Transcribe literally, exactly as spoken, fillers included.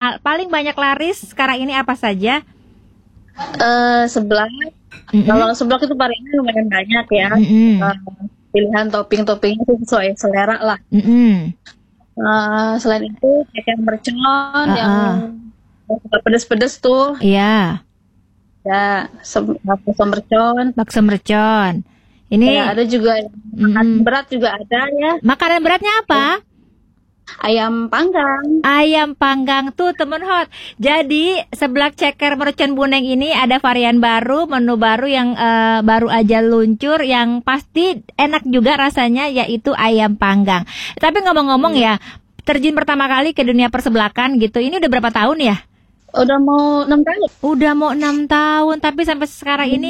paling banyak laris sekarang ini apa saja? Uh, seblak. Mm-hmm. Kalau seblak itu variannya lumayan banyak ya. Mm-hmm. Uh, pilihan topping-toppingnya itu sesuai selera lah. Mm-hmm. Uh, selain itu ceker mercon uh-uh. yang pedes-pedes tuh. Iya. Ya, bakso mercon. Bakso mercon. Ini ya, ada juga makanan mm-hmm. berat juga ada ya. Makanan beratnya apa? Ayam panggang. Ayam panggang tuh temen hot. Jadi seblak ceker mercon Buneng ini ada varian baru, menu baru yang uh, baru aja luncur, yang pasti enak juga rasanya, yaitu ayam panggang. Tapi ngomong-ngomong hmm. ya, terjun pertama kali ke dunia perseblakan gitu, ini udah berapa tahun ya? Udah mau enam tahun. Udah mau enam tahun, tapi sampai sekarang hmm. ini